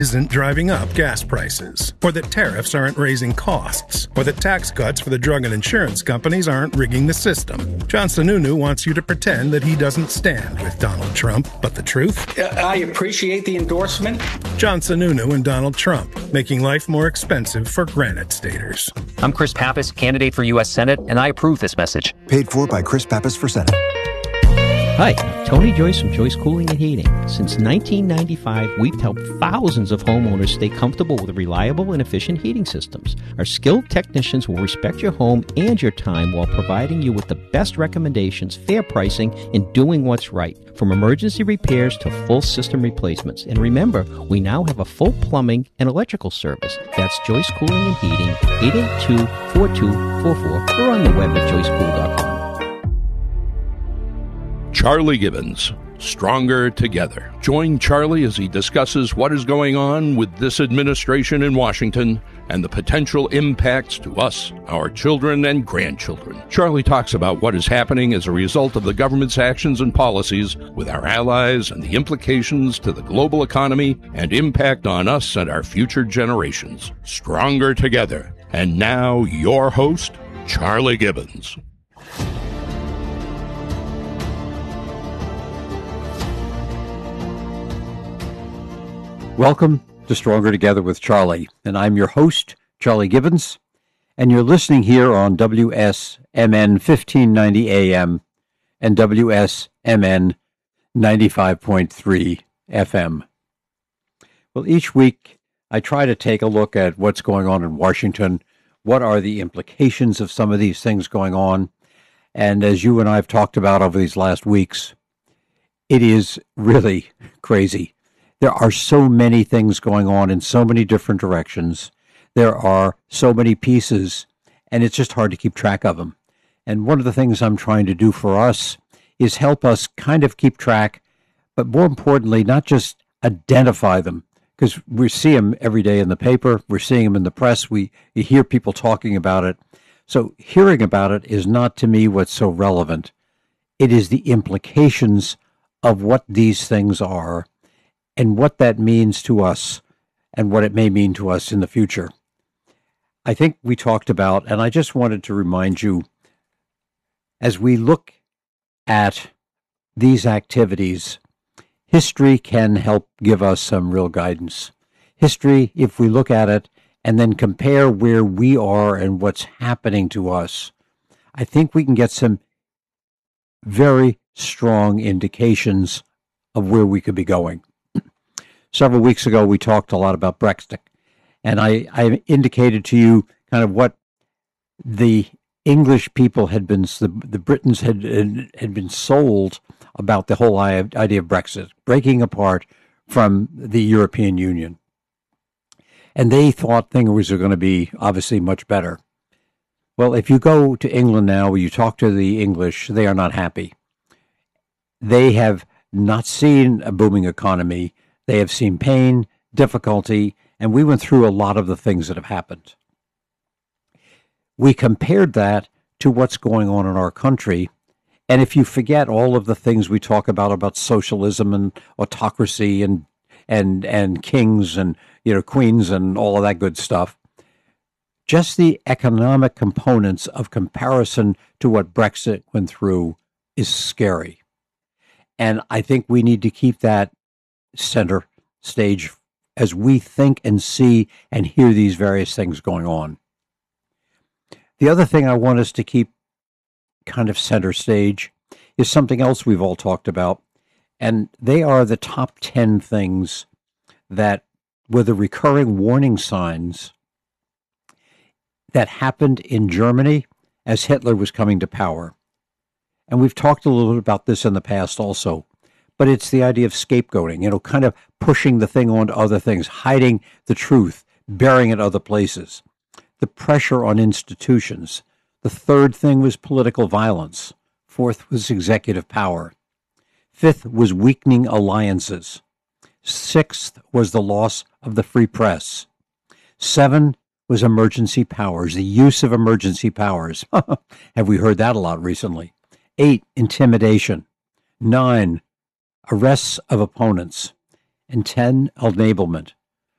isn't driving up gas prices, or that tariffs aren't raising costs, or that tax cuts for the drug and insurance companies aren't rigging the system. John Sununu wants you to pretend that he doesn't stand with Donald Trump, but the truth? I appreciate the endorsement. John Sununu and Donald Trump, making life more expensive for Granite Staters. I'm Chris Pappas, candidate for U.S. Senate, and I approve this message. Paid for by Chris Pappas for Senate. Hi, Tony Joyce from Joyce Cooling and Heating. Since 1995, we've helped thousands of homeowners stay comfortable with reliable and efficient heating systems. Our skilled technicians will respect your home and your time while providing you with the best recommendations, fair pricing, and doing what's right, from emergency repairs to full system replacements. And remember, we now have a full plumbing and electrical service. That's Joyce Cooling and Heating, 882-4244, or on the web at joycecool.com. Charlie Gibbons, Stronger Together. Join Charlie as he discusses what is going on with this administration in Washington and the potential impacts to us, our children, and grandchildren. Charlie talks about what is happening as a result of the government's actions and policies with our allies and the implications to the global economy and impact on us and our future generations. Stronger Together. And now, your host, Charlie Gibbons. Welcome to Stronger Together with Charlie, and I'm your host, Charlie Gibbons, and you're listening here on WSMN 1590 AM and WSMN 95.3 FM. Well, each week I try to take a look at what's going on in Washington, what are the implications of some of these things going on, and as you and I have talked about over these last weeks, it is really crazy. There are so many things going on in so many different directions. There are so many pieces, and it's just hard to keep track of them. And one of the things I'm trying to do for us is help us kind of keep track, but more importantly, not just identify them, because we see them every day in the paper, we're seeing them in the press, you hear people talking about it. So hearing about it is not, to me, what's so relevant. It is the implications of what these things are, and what that means to us and what it may mean to us in the future. I think we talked about, and I just wanted to remind you, as we look at these activities, history can help give us some real guidance. History, if we look at it and then compare where we are and what's happening to us, I think we can get some very strong indications of where we could be going. Several weeks ago, we talked a lot about Brexit, and I indicated to you kind of what the English people had been, the Britons had been sold about the whole idea of Brexit, breaking apart from the European Union. And they thought things were going to be obviously much better. Well, if you go to England now, you talk to the English, they are not happy. They have not seen a booming economy. They have seen pain, difficulty, and we went through a lot of the things that have happened. We compared that to what's going on in our country, and if you forget all of the things we talk about socialism and autocracy and kings and queens and all of that good stuff, just the economic components of comparison to what Brexit went through is scary. And I think we need to keep that center stage as we think and see and hear these various things going on. The other thing I want us to keep kind of center stage is something else we've all talked about, and they are the top 10 things that were the recurring warning signs that happened in Germany as Hitler was coming to power. And we've talked a little bit about this in the past also. But it's the idea of scapegoating, kind of pushing the thing onto other things, hiding the truth, burying it other places. The pressure on institutions. The third thing was political violence. Fourth was executive power. Fifth was weakening alliances. Sixth was the loss of the free press. 7 was emergency powers, the use of emergency powers. Have we heard that a lot recently? 8, intimidation. 9, arrests of opponents. And 10, enablement.